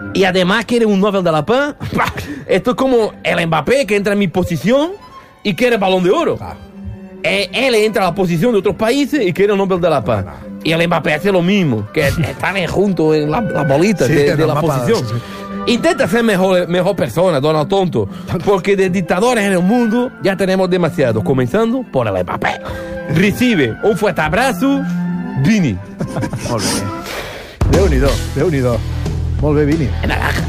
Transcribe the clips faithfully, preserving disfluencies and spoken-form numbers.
y además quiere un Nobel de la Paz. Esto es como el Mbappé que entra en mi posición y quiere el Balón de Oro. Ah. Eh, él entra a la posición de otros países y quiere el Nobel de la Paz. No, no. Y el Mbappé hace lo mismo, que están juntos en las la bolitas sí, de, de la mapa, posición. Sí, sí. Intenta ser mejor, mejor persona, Donald Tonto, porque de dictadores en el mundo ya tenemos demasiado, comenzando por el Mbappé. Recibe un fuerte abrazo, Vini. Molt bé. Déu-n'hi-do, Déu-n'hi-do. Molt bé, Vini. Naranja.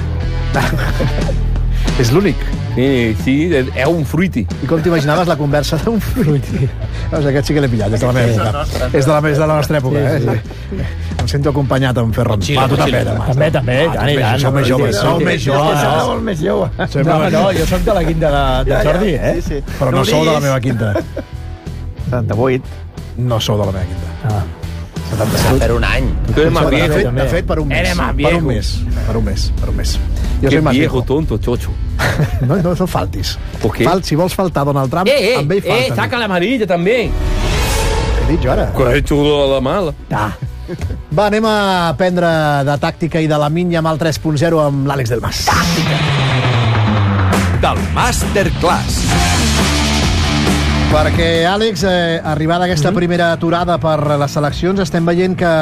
És l'únic. Sí, sí, és un fruiti. I com t'imaginaves la conversa d'un fruiti? Doncs aquest sí que l'he pillat, és de la meva època. És de la, és de la nostra època, eh? Sí. Em sento acompanyat amb Ferran. Va, tu també, també, també. Som més joves. Som més joves. Som més joves. No, no, jo soc de la quinta de Jordi, eh? Però no sou de la meva quinta. setanta-vuit. No sou de la meva quinta. Ah. setanta-set. Per un any. De fet, de fet, per un mes. Per un mes. Per un mes. Per un mes. Jo soy más viejo, tonto, chocho. No, no, no faltis. Fal, si vols faltar Donald Trump, eh, eh, amb ell falta. Eh, saca l'amarilla, també. He dit jo ara. Que he hecho a la mala. Ah. Va, anem a aprendre de tàctica i de la minya amb el tres punt zero amb l'Àlex Del Mas. Tàctica. Del Masterclass. Perquè, Àlex, eh, arribada aquesta mm-hmm. primera aturada per les seleccions, estem veient que,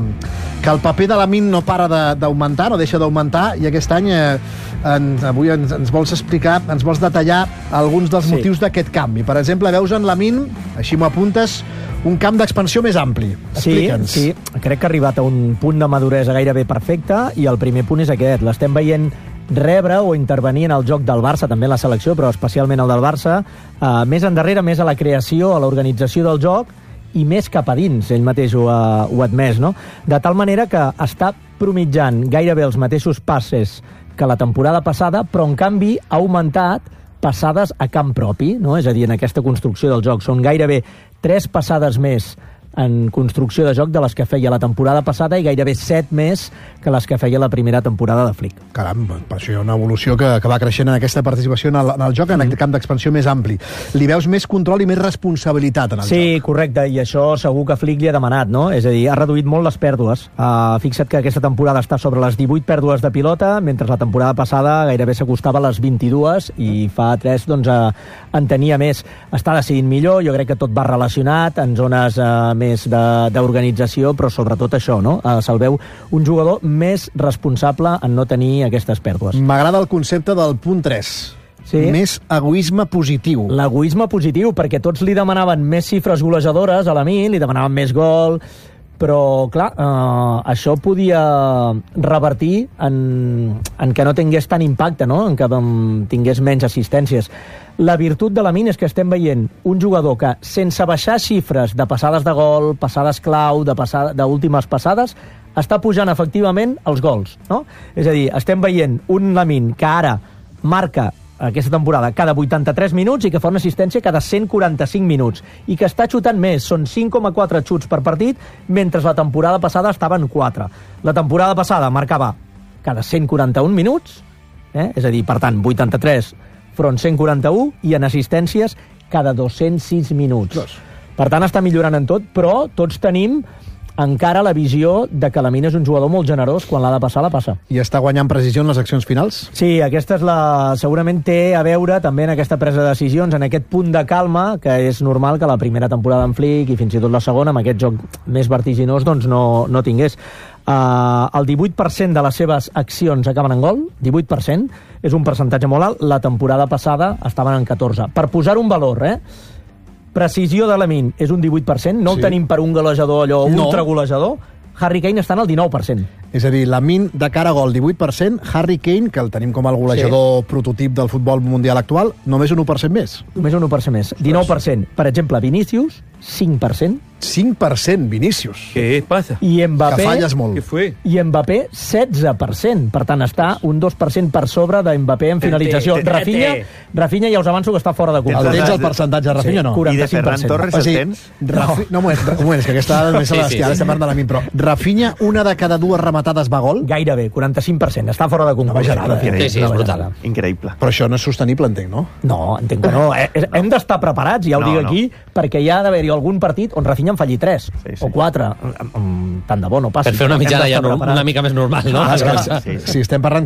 que el paper de la Min no para d'augmentar, no deixa d'augmentar, i aquest any eh, en, avui ens, ens vols explicar, ens vols detallar alguns dels sí. motius d'aquest canvi. Per exemple, veus en la Min, així m'ho apuntes, un camp d'expansió més ampli. Explica'ns. Sí, sí, crec que ha arribat a un punt de maduresa gairebé perfecte, i el primer punt és aquest. L'estem veient rebre o intervenir en el joc del Barça, també en la selecció, però especialment el del Barça, eh, més endarrere, més a la creació, a l'organització del joc, i més cap a dins, ell mateix ho ha, ho ha admès, no? De tal manera que està promitjant gairebé els mateixos passes que la temporada passada, però en canvi ha augmentat passades a camp propi, no? És a dir, en aquesta construcció del joc. Són gairebé tres passades més en construcció de joc de les que feia la temporada passada i gairebé set més que les que feia la primera temporada de Flick. Caram, per això hi ha una evolució que, que va creixent en aquesta participació en el, en el joc, en mm. aquest camp d'expansió més ampli. Li veus més control i més responsabilitat en el sí, joc. Sí, correcte, i això segur que Flick li ha demanat, no? És a dir, ha reduït molt les pèrdues. Uh, fixa't que aquesta temporada està sobre les divuit pèrdues de pilota, mentre la temporada passada gairebé s'acostava a les vint-i-dues i fa tres, doncs, uh, en tenia més. Està decidint millor, jo crec que tot va relacionat en zones uh, més d'organització, però sobretot això, no? Uh, se'l veu un jugador més responsable en no tenir aquestes pèrdues. M'agrada el concepte del punt tres. Sí. Més egoisme positiu. L'egoisme positiu, perquè tots li demanaven més xifres golejadores a la Min, li demanaven més gol, però, clar, eh, això podia revertir en, en que no tingués tant impacte, no? En que um, tingués menys assistències. La virtut de la Min és que estem veient un jugador que, sense baixar xifres de passades de gol, passades clau, de passada, d'últimes passades, està pujant efectivament els gols, no? És a dir, estem veient un Lamin que ara marca aquesta temporada cada vuitanta-tres minuts i que fa una assistència cada cent quaranta-cinc minuts i que està xutant més, són cinc coma quatre xuts per partit, mentre la temporada passada estava en quatre. La temporada passada marcava cada cent quaranta-un minuts, eh? És a dir, per tant, vuitanta-tres front cent quaranta-un, i en assistències cada dos-cents sis minuts. Per tant, està millorant en tot, però tots tenim encara la visió de que la Min és un jugador molt generós, quan l'ha de passar, la passa. I està guanyant precisió en les accions finals? Sí, aquesta és la... segurament té a veure també en aquesta presa de decisions, en aquest punt de calma, que és normal que la primera temporada en Flick i fins i tot la segona, amb aquest joc més vertiginós, doncs no, no tingués. Uh, el divuit per cent de les seves accions acaben en gol, divuit per cent, és un percentatge molt alt. La temporada passada estaven en catorze. Per posar un valor, eh? Precisió de la Min és un divuit per cent, no sí. El tenim per un golejador allò no. ultragolejador. Harry Kane està en el dinou per cent. És a dir, la Min de cara a gol divuit per cent, Harry Kane, que el tenim com el golejador sí. prototip del futbol mundial actual, només un u per cent més. Només un u per cent més, dinou per cent. Per exemple, Vinícius, cinc per cent. cinc per cent, Vinícius. Què passa? I Mbappé, que falles molt. Què fue? I Mbappé, setze per cent. Per tant, està un dos per cent per sobre de Mbappé en finalització. Rafinha, Rafinha ja us avanço que està fora de compte. El tens el percentatge de Rafinha, no? I de Ferran Torres el tens? Rafi... No, un moment, un moment, és que aquesta dada només se l'ha d'estiar, estem parlant de la Min, però Rafinha, una de cada dues rematades va gol? Gairebé, quaranta-cinc per cent. Està fora de compte. Una bajanada. Sí, sí, és brutal. Increïble. Però això no és sostenible, entenc, no? No, entenc que no. Hem d'estar preparats, ja ho no, dic aquí, no. perquè hi ha d'haver-hi algun partit on Rafinha en falli tres. Sí, sí. O quatre, tant de bo no passi. Per fer una mitjana ja no, una mica més normal, no? Ah, sí, sí. Si estem parlant